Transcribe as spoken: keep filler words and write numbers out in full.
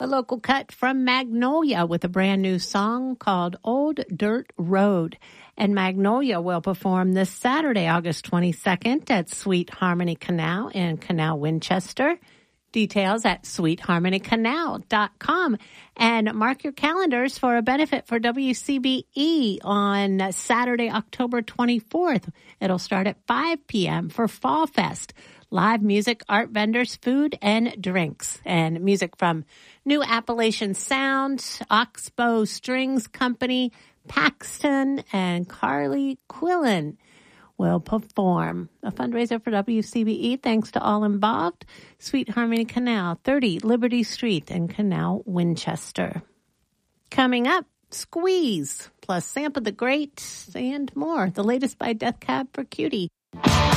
A local cut from Magnolia with a brand new song called Old Dirt Road. And Magnolia will perform this Saturday, August twenty-second at Sweet Harmony Canal in Canal, Winchester. Details at sweet harmony canal dot com. And mark your calendars for a benefit for W C B E on Saturday, October twenty-fourth. It'll start at five p.m. for Fall Fest. Live music, art vendors, food, and drinks. And music from New Appalachian Sound, Oxbow Strings Company, Paxton, and Carly Quillen will perform. A fundraiser for W C B E, thanks to all involved. Sweet Harmony Canal, thirty Liberty Street in Canal, Winchester. Coming up, Squeeze, plus Sampa the Great, and more. The latest by Death Cab for Cutie.